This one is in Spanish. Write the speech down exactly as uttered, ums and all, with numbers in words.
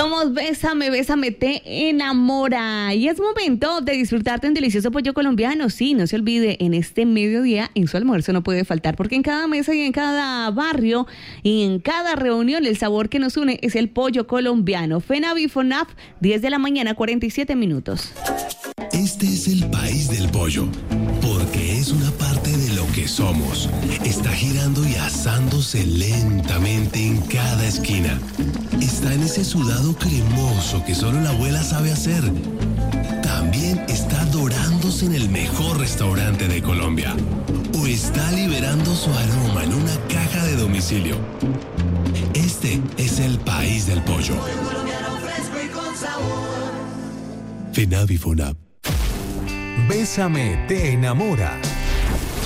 Somos Bésame, Bésame te enamora. Y es momento de disfrutar de un delicioso pollo colombiano. Sí, no se olvide, en este mediodía en su almuerzo no puede faltar, porque en cada mesa y en cada barrio y en cada reunión el sabor que nos une es el pollo colombiano. FENAVIFONAF, diez de la mañana, cuarenta y siete minutos. Este es el país del pollo, porque es una parte de lo que somos. Está girando y asándose lentamente en cada esquina. Está en ese sudado cremoso que solo la abuela sabe hacer. También está dorándose en el mejor restaurante de Colombia. O está liberando su aroma en una caja de domicilio. Este es el país del pollo. FENAVIFONAP. Bésame te enamora.